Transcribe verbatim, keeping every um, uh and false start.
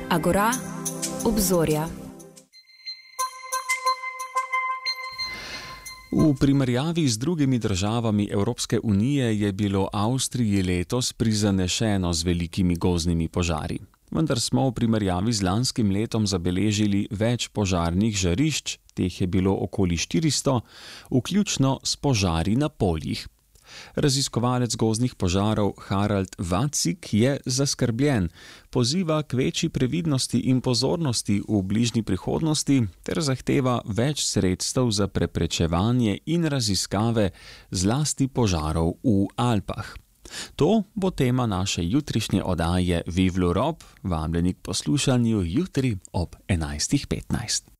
Agora, obzorja. V primerjavi z drugimi državami Evropske unije je bilo Avstriji letos prizanešeno z velikimi gozdnimi požari. Vendar smo v primerjavi z lanskim letom zabeležili več požarnih žarišč, teh je bilo okoli štiristo, vključno s požari na poljih. Raziskovalec gozdnih požarov Harald Vacik je zaskrbljen, poziva k večji previdnosti in pozornosti v bližnji prihodnosti ter zahteva več sredstev za preprečevanje in raziskave zlasti požarov v Alpah. To bo tema naše jutrišnje oddaje Vivlurob, vabljeni k poslušanju jutri ob enajstih petnajst.